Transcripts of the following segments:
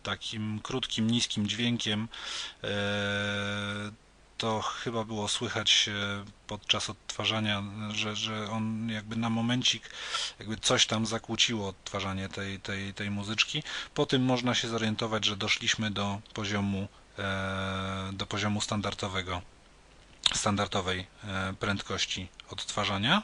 takim krótkim, niskim dźwiękiem. To chyba było słychać podczas odtwarzania, że on jakby na momencik jakby coś tam zakłóciło odtwarzanie tej muzyczki. Po tym można się zorientować, że doszliśmy do poziomu standardowej prędkości odtwarzania.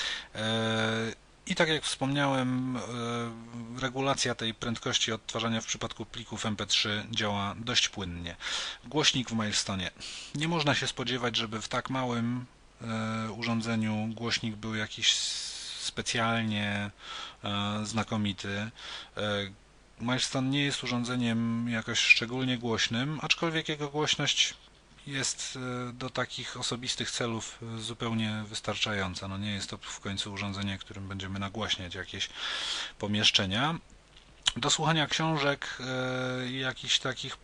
I tak jak wspomniałem, regulacja tej prędkości odtwarzania w przypadku plików MP3 działa dość płynnie. Głośnik w Milestone'ie. Nie można się spodziewać, żeby w tak małym urządzeniu głośnik był jakiś specjalnie znakomity. Milestone nie jest urządzeniem jakoś szczególnie głośnym, aczkolwiek jego głośność jest do takich osobistych celów zupełnie wystarczająca. No nie jest to w końcu urządzenie, którym będziemy nagłaśniać jakieś pomieszczenia. Do słuchania książek, jakichś takich,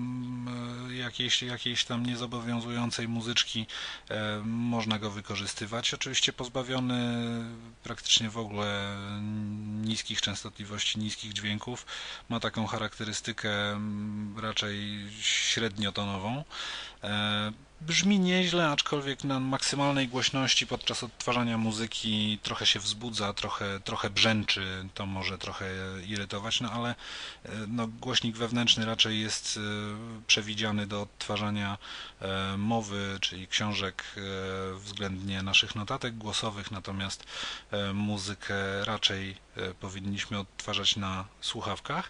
jakiejś tam niezobowiązującej muzyczki można go wykorzystywać. Oczywiście pozbawiony praktycznie w ogóle niskich częstotliwości, niskich dźwięków. Ma taką charakterystykę raczej średniotonową. Brzmi nieźle, aczkolwiek na maksymalnej głośności podczas odtwarzania muzyki trochę się wzbudza, trochę brzęczy, to może trochę irytować, no ale no, głośnik wewnętrzny raczej jest przewidziany do odtwarzania mowy, czyli książek względnie naszych notatek głosowych, natomiast muzykę raczej powinniśmy odtwarzać na słuchawkach.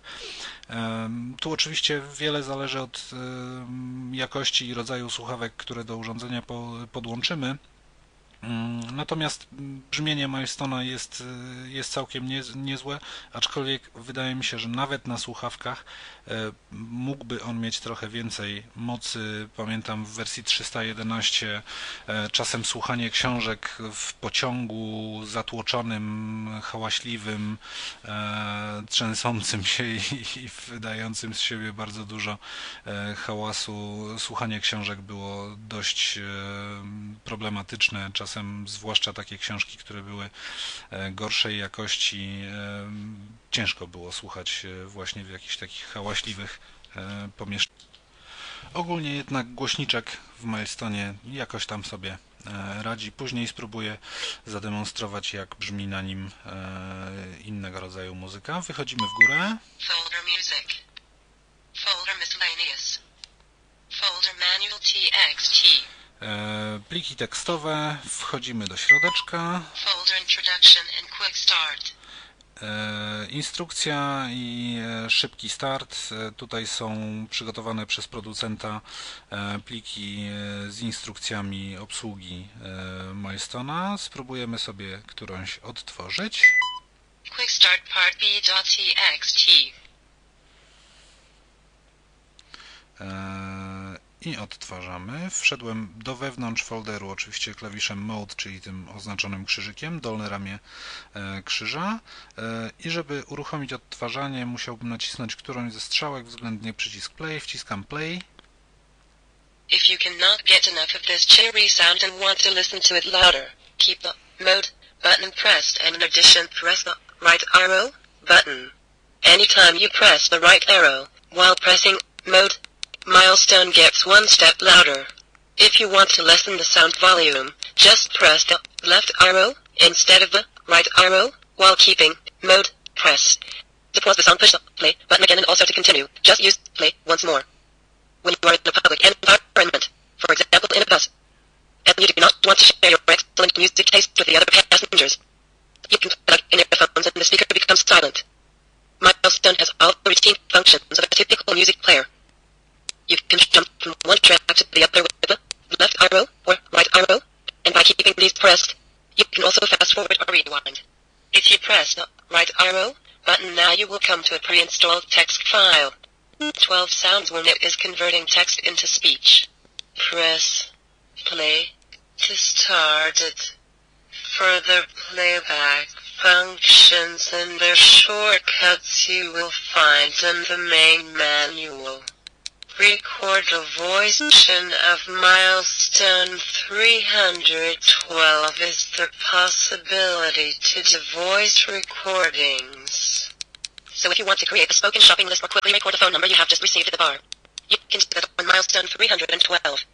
Tu oczywiście wiele zależy od jakości i rodzaju słuchawek, które do urządzenia podłączymy. Natomiast brzmienie Milestone'a jest całkiem niezłe, aczkolwiek wydaje mi się, że nawet na słuchawkach mógłby on mieć trochę więcej mocy. Pamiętam w wersji 311 czasem słuchanie książek w pociągu zatłoczonym, hałaśliwym, trzęsącym się i wydającym z siebie bardzo dużo hałasu. Słuchanie książek było dość problematyczne, czasem zwłaszcza takie książki, które były gorszej jakości, ciężko było słuchać właśnie w jakichś takich hałaśliwych pomieszczeniach. Ogólnie jednak głośniczek w Milestone'ie jakoś tam sobie radzi. Później spróbuję zademonstrować, jak brzmi na nim innego rodzaju muzyka. Wychodzimy w górę. Folder music. Folder miscellaneous. Folder manual txt. Pliki tekstowe, wchodzimy do środeczka. Folder introduction and quick start. Instrukcja i szybki start. Tutaj są przygotowane przez producenta pliki z instrukcjami obsługi Milestone'a. Spróbujemy sobie którąś odtworzyć. Quick start part b.txt. I odtwarzamy. Wszedłem do wewnątrz folderu, oczywiście klawiszem Mode, czyli tym oznaczonym krzyżykiem, dolne ramię krzyża. I żeby uruchomić odtwarzanie, musiałbym nacisnąć którąś ze strzałek, względnie przycisk Play. Wciskam Play. If you cannot get enough of this cheery sound and want to listen to it louder, keep the mode button pressed and in addition press the right arrow button. Anytime you press the right arrow while pressing mode, Milestone gets one step louder. If you want to lessen the sound volume, just press the left arrow instead of the right arrow while keeping mode pressed. To pause the sound, push the play button again, and also to continue, just use play once more. When you are in a public environment, for example in a bus, and you do not want to share your excellent music taste with the other passengers, you can plug in earphones and the speaker becomes silent. Milestone has all the routine functions of a typical music player. You can jump from one track to the other with the left arrow or right arrow, and by keeping these pressed, you can also fast forward or rewind. If you press the right arrow button now, you will come to a pre-installed text file. 12 sounds when it is converting text into speech. Press play to start it. Further playback functions and their shortcuts you will find in the main manual. Record a voice version of Milestone 312 is the possibility to do voice recordings. So if you want to create a spoken shopping list or quickly record the phone number you have just received at the bar, you can do that on milestone 312.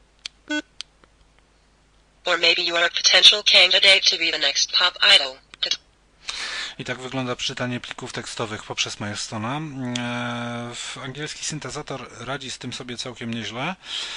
Or maybe you are a potential candidate to be the next pop idol. I tak wygląda czytanie plików tekstowych poprzez Milestone'a. Angielski syntezator radzi z tym sobie całkiem nieźle.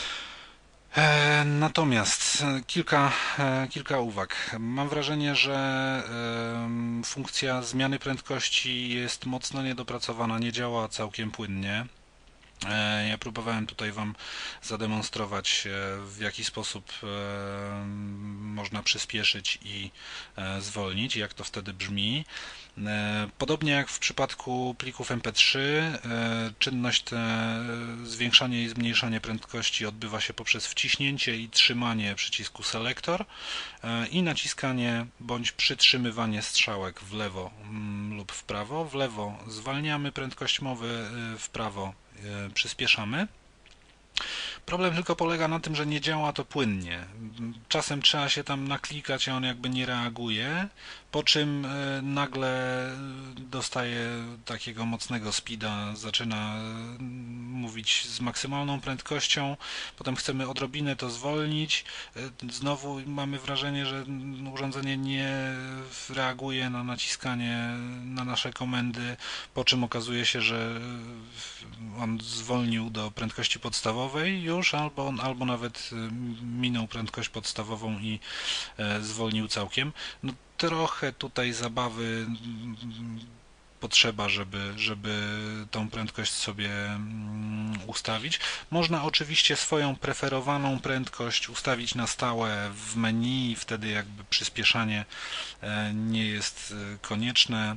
Natomiast kilka uwag. Mam wrażenie, że funkcja zmiany prędkości jest mocno niedopracowana, nie działa całkiem płynnie. Ja próbowałem tutaj Wam zademonstrować, w jaki sposób można przyspieszyć i zwolnić, jak to wtedy brzmi. Podobnie jak w przypadku plików MP3, czynność zwiększanie i zmniejszanie prędkości odbywa się poprzez wciśnięcie i trzymanie przycisku Selector i naciskanie bądź przytrzymywanie strzałek w lewo lub w prawo. W lewo zwalniamy prędkość mowy, w prawo przyspieszamy. Problem tylko polega na tym, że nie działa to płynnie. Czasem trzeba się tam naklikać, a on jakby nie reaguje, po czym nagle dostaje takiego mocnego speeda, zaczyna mówić z maksymalną prędkością, potem chcemy odrobinę to zwolnić, znowu mamy wrażenie, że urządzenie nie reaguje na naciskanie na nasze komendy, po czym okazuje się, że on zwolnił do prędkości podstawowej już, albo nawet minął prędkość podstawową i zwolnił całkiem. No, trochę tutaj zabawy potrzeba, żeby tą prędkość sobie ustawić. Można oczywiście swoją preferowaną prędkość ustawić na stałe w menu, wtedy jakby przyspieszanie nie jest konieczne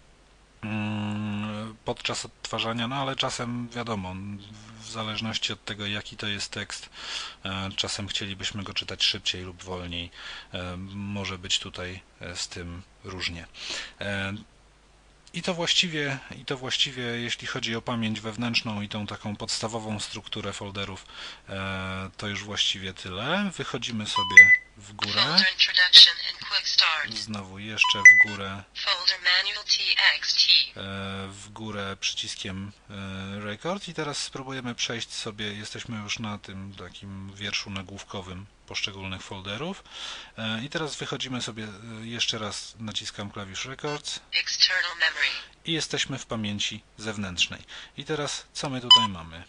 podczas odtwarzania, no ale czasem wiadomo, w zależności od tego, jaki to jest tekst, czasem chcielibyśmy go czytać szybciej lub wolniej. Może być tutaj z tym różnie. I to właściwie, jeśli chodzi o pamięć wewnętrzną i tą taką podstawową strukturę folderów, to już właściwie tyle. Wychodzimy sobie w górę. Znowu jeszcze w górę. W górę przyciskiem Record i teraz spróbujemy przejść sobie, jesteśmy już na tym takim wierszu nagłówkowym poszczególnych folderów i teraz wychodzimy sobie, jeszcze raz naciskam klawisz Records i jesteśmy w pamięci zewnętrznej. I teraz co my tutaj mamy?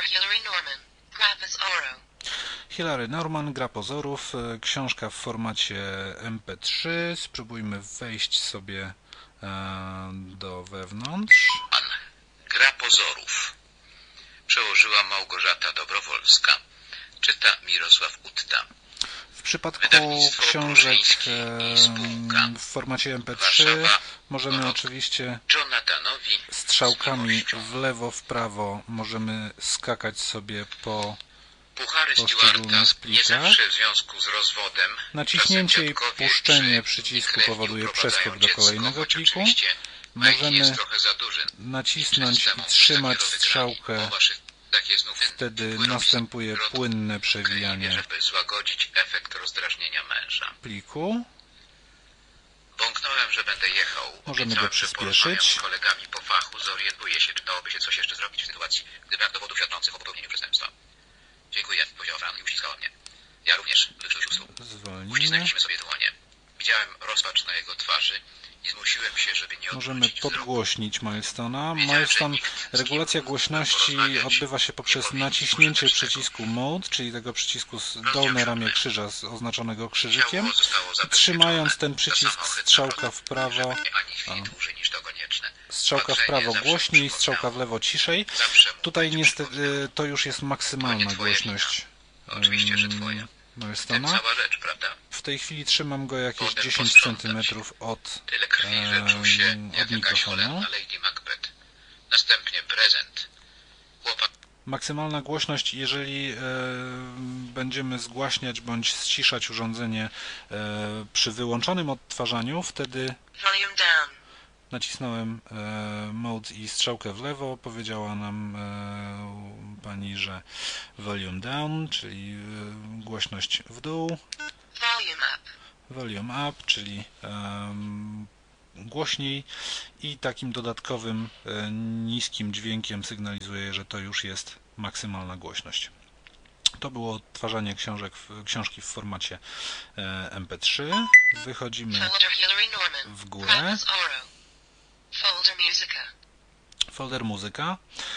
Hilary Norman, Gra pozorów, książka w formacie MP3. Spróbujmy wejść sobie do wewnątrz. Gra pozorów. Przełożyła Małgorzata Dobrowolska. Czyta Mirosław Utta. W przypadku książek w formacie MP3 możemy oczywiście strzałkami w lewo, w prawo możemy skakać sobie po poszczególnych plikach. Naciśnięcie i puszczenie przycisku powoduje przeskok do kolejnego pliku. Możemy nacisnąć i trzymać strzałkę, wtedy następuje płynne przewijanie pliku. Bąknąłem, że będę jechał. Możemy go przyspieszyć. Z kolegami po fachu zorientuję się, czy dałoby się coś jeszcze zrobić w sytuacji, gdy brak dowodów świadczących o popełnieniu przestępstwa. Dziękuję, powiedział Fran i uściskała mnie. Ja również, wykrztuś usług. Uścisnęliśmy sobie dłonie. Widziałem rozpacz na jego twarzy i zmusiłem się, żeby nie Możemy podgłośnić Milestone'a. Milestone, regulacja głośności odbywa się poprzez naciśnięcie przycisku Mode, czyli tego przycisku z dolne ramię krzyża oznaczonego krzyżykiem. Trzymając ten przycisk, strzałka w prawo, głośniej, strzałka w lewo ciszej. Tutaj niestety to już jest maksymalna głośność Milestone'a. W tej chwili trzymam go jakieś 10 cm od mikrofonu. Maksymalna głośność, jeżeli będziemy zgłaśniać bądź ściszać urządzenie przy wyłączonym odtwarzaniu, wtedy nacisnąłem Mode i strzałkę w lewo, powiedziała nam pani, że volume down, czyli głośność w dół, volume up, czyli głośniej i takim dodatkowym niskim dźwiękiem sygnalizuje, że to już jest maksymalna głośność. To było odtwarzanie książki w formacie MP3. Wychodzimy w górę. Folder muzyka.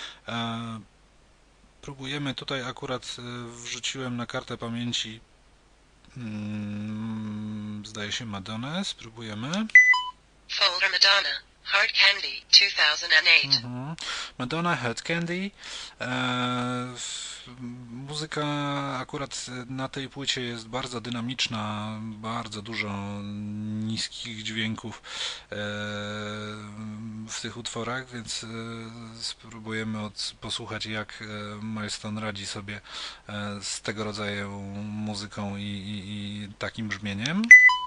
Próbujemy tutaj, akurat wrzuciłem na kartę pamięci, zdaje się, Madonnę. Spróbujemy. Folder Madonna, Hard Candy, 2008. Madonna, Hard Candy. Muzyka akurat na tej płycie jest bardzo dynamiczna, bardzo dużo niskich dźwięków w tych utworach, więc spróbujemy posłuchać, jak Milestone radzi sobie z tego rodzaju muzyką i takim brzmieniem.